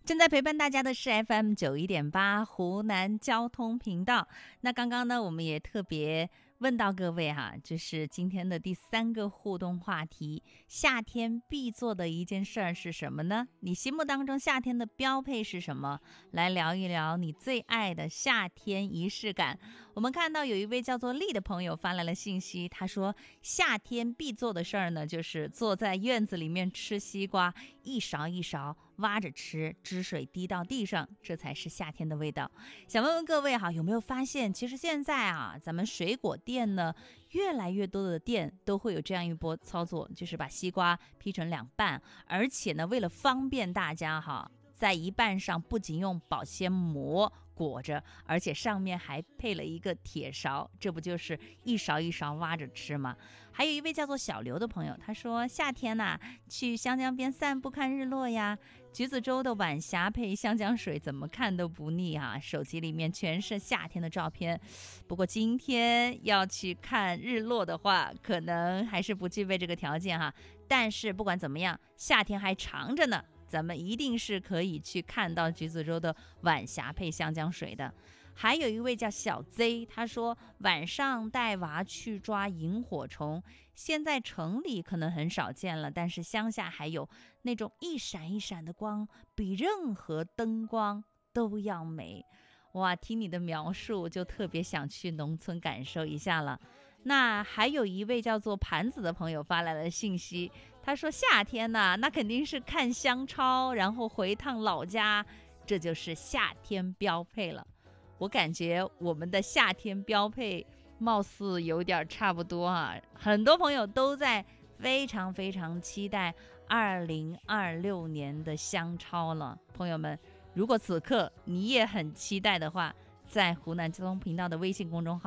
正在陪伴大家的是 FM91.8 湖南交通频道。那刚刚呢，我们也特别问到各位哈，就是今天的第3个互动话题，夏天必做的一件事儿是什么呢？你心目当中夏天的标配是什么？来聊一聊你最爱的夏天仪式感。我们看到有一位叫做丽的朋友发来了信息，他说夏天必做的事儿呢，就是坐在院子里面吃西瓜，一勺一勺挖着吃，汁水滴到地上，这才是夏天的味道。想问问各位哈，有没有发现其实现在啊，咱们水果店呢，越来越多的店都会有这样一波操作，就是把西瓜劈成2半，而且呢，为了方便大家哈，在一半上不仅用保鲜膜裹着，而且上面还配了一个铁勺，这不就是一勺一勺挖着吃吗？还有一位叫做小刘的朋友，他说夏天呐，去湘江边散步看日落呀，橘子洲的晚霞配湘江水，怎么看都不腻啊！手机里面全是夏天的照片。不过今天要去看日落的话，可能还是不具备这个条件哈。但是不管怎么样，夏天还长着呢，咱们一定是可以去看到橘子洲的晚霞配湘江水的。还有一位叫小 Z， 他说晚上带娃去抓萤火虫，现在城里可能很少见了，但是乡下还有那种一闪一闪的光，比任何灯光都要美。哇，听你的描述就特别想去农村感受一下了。那还有一位叫做盘子的朋友发来了信息，他说夏天呢，那肯定是看香超，然后回趟老家，这就是夏天标配了。我感觉我们的夏天标配貌似有点差不多啊，很多朋友都在非常非常期待2026年的香超了。朋友们，如果此刻你也很期待的话，在湖南交通频道的微信公众号